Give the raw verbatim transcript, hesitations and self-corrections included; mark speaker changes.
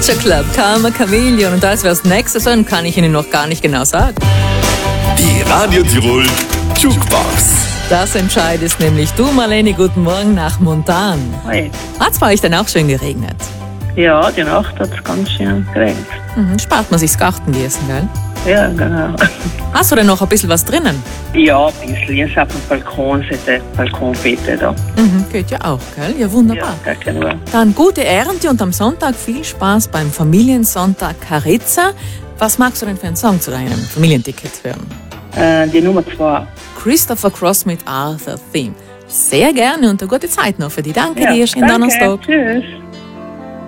Speaker 1: Culture Club, Karma Chameleon. Und als wir als nächstes hören, kann ich Ihnen noch gar nicht genau sagen.
Speaker 2: Die Radio Tirol Jukebox.
Speaker 1: Das entscheidest nämlich du, Marlene. Guten Morgen nach Montan.
Speaker 3: Hi.
Speaker 1: Hat's bei euch denn auch schön geregnet?
Speaker 3: Ja, die Nacht hat es ganz schön geregnet.
Speaker 1: Mhm, spart man sich das Gartengießen, gell?
Speaker 3: Ja, genau.
Speaker 1: Hast du denn noch ein bisschen was drinnen?
Speaker 3: Ja, ein bisschen. Ich habe auf dem Balkon, sind Balkonbeete da.
Speaker 1: Mhm, geht ja auch, gell? Ja, wunderbar.
Speaker 3: Ja, genau.
Speaker 1: Dann gute Ernte und am Sonntag viel Spaß beim Familiensonntag Carizza. Was magst du denn für einen Song zu deinem Familienticket hören?
Speaker 3: Äh, die Nummer zwei.
Speaker 1: Christopher Cross mit Arthur Theme. Sehr gerne und eine gute Zeit noch für dich. Danke
Speaker 3: Ja,
Speaker 1: dir, schönen
Speaker 3: danke.
Speaker 1: Donnerstag.
Speaker 3: Tschüss.